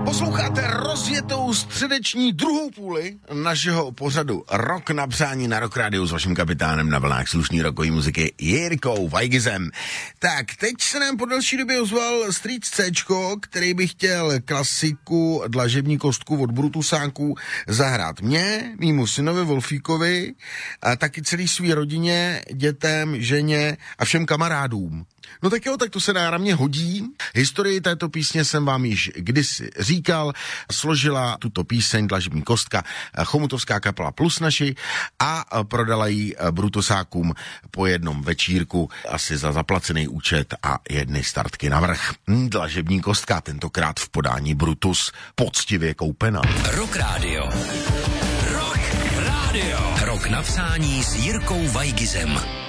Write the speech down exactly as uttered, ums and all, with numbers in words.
Posloucháte rozjetou středeční druhou půli našeho pořadu Rock na přání na Rock Rádiu s vaším kapitánem na vlnách slušný rockový muziky Jirkou Vajgizem. Tak, teď se nám po další době ozval strýc Céčko, který by chtěl klasiku Dlažební kostku od Brutusáků zahrát mě, mýmu synovi Wolfíkovi, a taky celý svý rodině, dětem, ženě a všem kamarádům. No tak jo, tak to se náramně hodí. Historii této písně jsem vám již kdysi říkal. Složila tuto píseň Dlažební kostka chomutovská kapela Plus naši a prodala ji Brutusákům po jednom večírku asi za zaplacený účet a jedny startky navrch. Dlažební kostka, tentokrát v podání Brutus, poctivě koupená. Rock Radio. Rock Radio. Rock na přání s Jirkou Vajgizem.